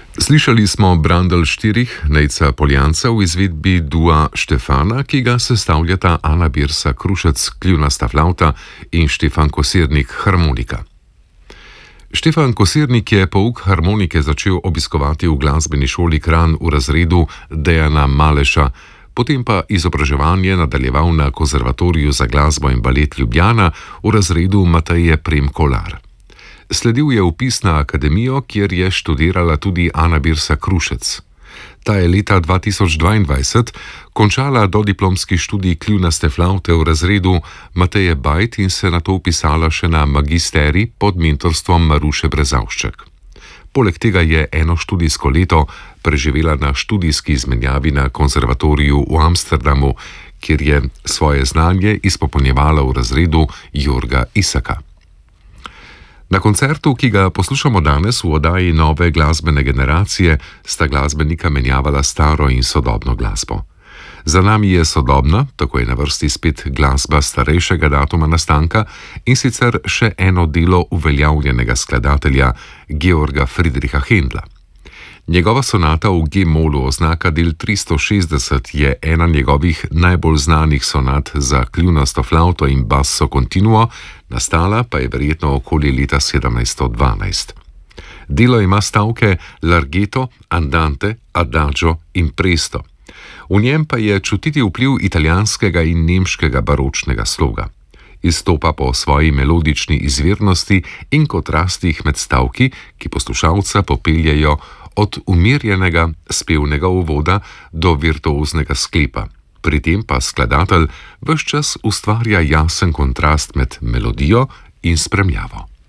Slišali smo Brandl štirih, Nejca Poljanca v izvedbi dua Štefana, ki ga sestavljata Ana Birsa Krušec, kljunasta flavta in Štefan Kosirnik, harmonika. Štefan Kosirnik je pouk harmonike začel obiskovati v glasbeni šoli Kranj v razredu Dejana Maleša, potem pa izobraževanje nadaljeval na Konzervatoriju za glasbo in balet Ljubljana v razredu Mateje Prem-Kolar. Sledil je vpis na akademijo, kjer je študirala tudi Ana Birsa Krušec. Ta je leta 2022 končala dodiplomski študij kljunaste flavte v razredu Mateje Bajt in se nato vpisala še na magisterij pod mentorstvom Maruše Brezavšček. Poleg tega je eno študijsko leto preživela na študijski izmenjavi na konzervatoriju v Amsterdamu, kjer je svoje znanje izpopolnjevala v razredu Jorga Isaka. Na koncertu, ki ga poslušamo danes v oddaji Nove glasbene generacije, sta glasbenika menjavala staro in sodobno glasbo. Za nami je sodobna, tako je na vrsti spet glasba starejšega datuma nastanka in sicer še eno delo uveljavljenega skladatelja Georga Friedricha Händla. Njegova sonata v G-molu oznaka del 360 je ena njegovih najbolj znanih sonat za kljunasto flavto in basso continuo, nastala pa je verjetno okoli leta 1712. Delo ima stavke larghetto, andante, adagio in presto. V njem pa je čutiti vpliv italijanskega in nemškega baročnega sloga. Izstopa po svoji melodični izvirnosti in kontrastih med stavki, ki poslušalca popeljejo od umirjenega spevnega uvoda do virtuoznega sklepa. Pri tem pa skladatelj ves čas ustvarja jasen kontrast med melodijo in spremljavo.